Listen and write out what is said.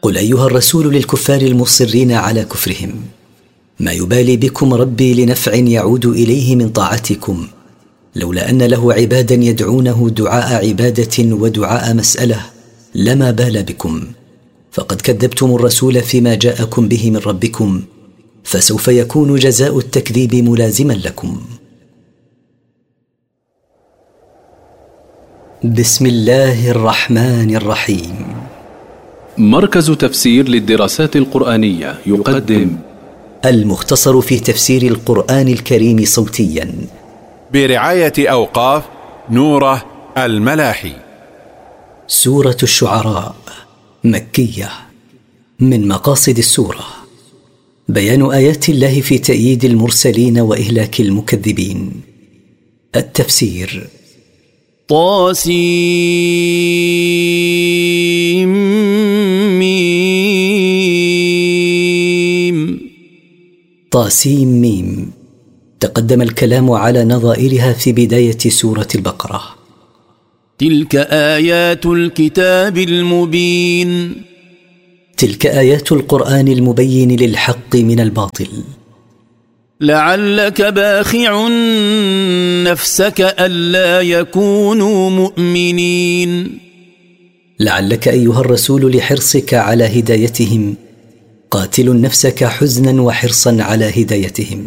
قل أيها الرسول للكفار المصرين على كفرهم: ما يبالي بكم ربي لنفع يعود إليه من طاعتكم، لولا أن له عبادا يدعونه دعاء عبادة ودعاء مسألة لما بال بكم، فقد كذبتم الرسول فيما جاءكم به من ربكم، فسوف يكون جزاء التكذيب ملازما لكم. بسم الله الرحمن الرحيم. مركز تفسير للدراسات القرآنية يقدم المختصر في تفسير القرآن الكريم صوتيا برعاية أوقاف نوره الملاحي. سورة الشعراء مكية. من مقاصد السورة بيان آيات الله في تأييد المرسلين وإهلاك المكذبين. التفسير: طاسيم ميم. تقدم الكلام على نظائرها في بداية سورة البقرة. تلك آيات الكتاب المبين. تلك آيات القرآن المبين للحق من الباطل. لعلك باخع نفسك ألا يكونوا مؤمنين. لعلك أيها الرسول لحرصك على هدايتهم قاتل نفسك حزنا وحرصا على هدايتهم.